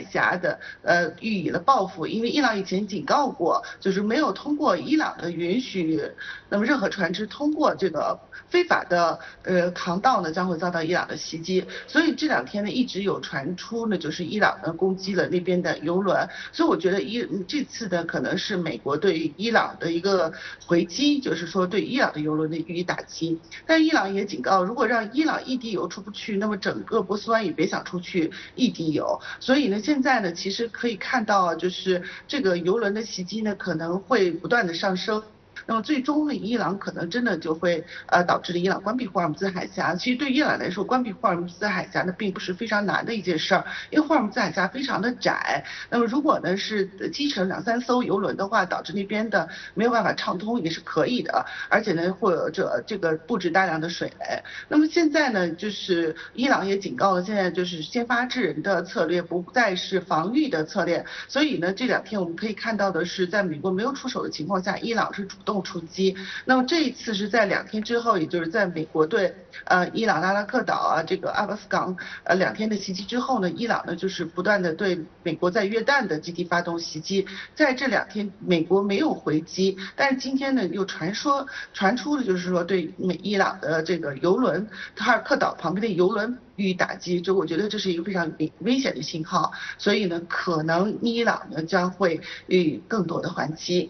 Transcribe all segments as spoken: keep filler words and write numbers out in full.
峡的呃予以了报复，因为伊朗以前警告过，就是没有通过伊朗的允许，那么任何船只通过这个非法的呃航道呢，将会遭到伊朗的袭击。所以这两天呢，一直有传出呢，就是伊朗呢攻击了那边的油轮。所以我觉得伊这次呢，可能是美国对伊朗的一个回击，就是说对伊朗的油轮的予以打击。但伊朗也警告，如果让伊朗一滴油出不去，那么整个波斯湾也别想出去一滴油。所以呢，现在呢，其实可以看到，就是这个油轮的袭击呢，可能会不断的上升。那么最终呢，伊朗可能真的就会呃导致了伊朗关闭霍尔木兹海峡。其实对伊朗来说，关闭霍尔木兹海峡呢，并不是非常难的一件事儿，因为霍尔木兹海峡非常的窄。那么如果呢是击沉两三艘油轮的话，导致那边的没有办法畅通也是可以的，而且呢或者这个布置大量的水雷。那么现在呢，就是伊朗也警告了，现在就是先发制人的策略不再是防御的策略。所以呢，这两天我们可以看到的是，在美国没有出手的情况下，伊朗是主动出击。那么这一次是在两天之后，也就是在美国对呃伊朗拉拉克岛啊这个阿巴斯港呃两天的袭击之后呢，伊朗呢就是不断的对美国在约旦的基地发动袭击。在这两天美国没有回击，但是今天呢又传说传出的就是说对美伊朗的这个油轮哈尔克岛旁边的油轮予以打击，就我觉得这是一个非常危险的信号。所以呢，可能伊朗呢将会予以更多的还击。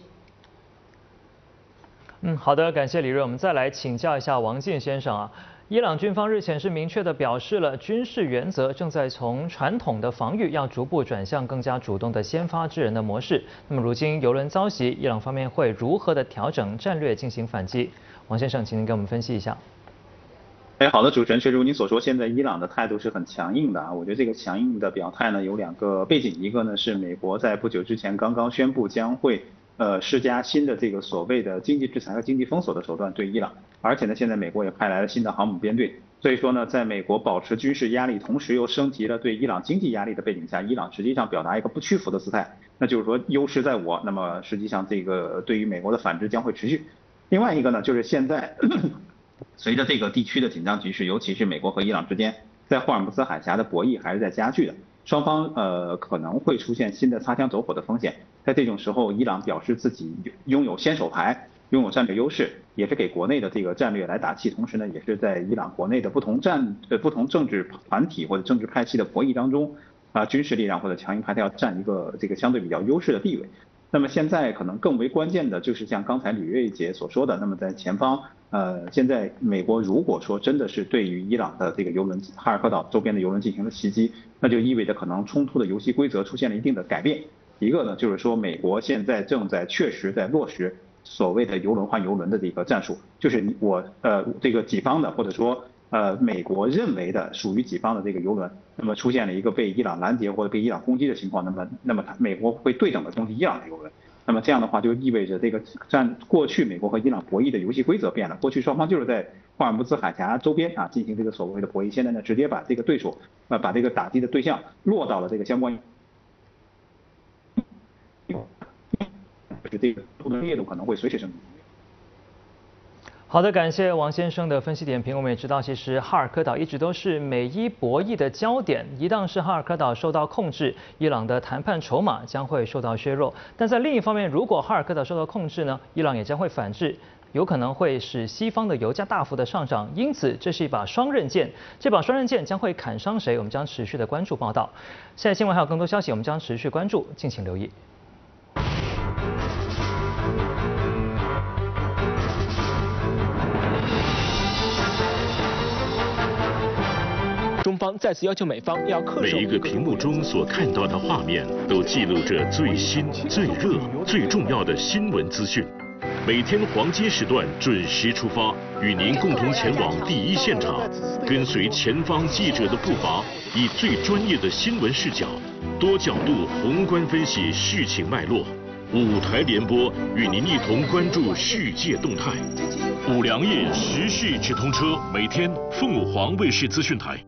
嗯，好的，感谢李瑞。我们再来请教一下王进先生啊。伊朗军方日前是明确的表示了，军事原则正在从传统的防御要逐步转向更加主动的先发制人的模式。那么如今油轮遭袭，伊朗方面会如何的调整战略进行反击？王先生，请您给我们分析一下。 哎，好的，主持人，确实如您所说，现在伊朗的态度是很强硬的啊。我觉得这个强硬的表态呢，有两个背景，一个呢是美国在不久之前刚刚宣布将会呃施加新的这个所谓的经济制裁和经济封锁的手段对伊朗，而且呢现在美国也派来了新的航母编队，所以说呢，在美国保持军事压力，同时又升级了对伊朗经济压力的背景下，伊朗实际上表达一个不屈服的姿态，那就是说优势在我，那么实际上这个对于美国的反制将会持续。另外一个呢，就是现在随着这个地区的紧张局势，尤其是美国和伊朗之间在霍尔木兹海峡的博弈还是在加剧的，双方呃可能会出现新的擦枪走火的风险。在这种时候，伊朗表示自己拥有先手牌，拥有战略优势，也是给国内的这个战略来打气，同时呢，也是在伊朗国内的不同战呃不同政治团体或者政治派系的博弈当中啊、呃，军事力量或者强硬派它要占一个这个相对比较优势的地位。那么现在可能更为关键的就是像刚才吕瑞杰所说的，那么在前方，呃，现在美国如果说真的是对于伊朗的这个油轮哈尔科岛周边的油轮进行了袭击，那就意味着可能冲突的游戏规则出现了一定的改变。一个呢，就是说美国现在正在确实在落实所谓的油轮换油轮的这个战术，就是我呃这个己方的或者说呃美国认为的属于己方的这个油轮，那么出现了一个被伊朗拦截或者被伊朗攻击的情况，那么那么美国会对等的攻击伊朗的油轮。那么这样的话就意味着这个战过去美国和伊朗博弈的游戏规则变了，过去双方就是在霍尔木兹海峡周边啊进行这个所谓的博弈，现在呢直接把这个对手呃把这个打击的对象落到了这个相关。这个不同烈度可能会随时升级。 好的，感谢王先生的分析点评。我们也知道，其实哈尔科岛一直都是美伊博弈的焦点。一旦是哈尔科岛受到控制，伊朗的谈判筹码将会受到削弱。但在另一方面，如果哈尔科岛受到控制呢，伊朗也将会反制，有可能会使西方的油价大幅的上涨。因此，这是一把双刃剑。这把双刃剑将会砍伤谁？我们将持续的关注报道。现在新闻还有更多消息，我们将持续关注，敬请留意。 中方再次要求美方要恪守。 每一个屏幕中所看到的画面，都记录着最新、最热、最重要的新闻资讯。每天黄金时段准时出发，与您共同前往第一现场，跟随前方记者的步伐，以最专业的新闻视角、多角度宏观分析事情脉络。五台联播与您一同关注世界动态。五粮液时事直通车，每天凤凰卫视资讯台。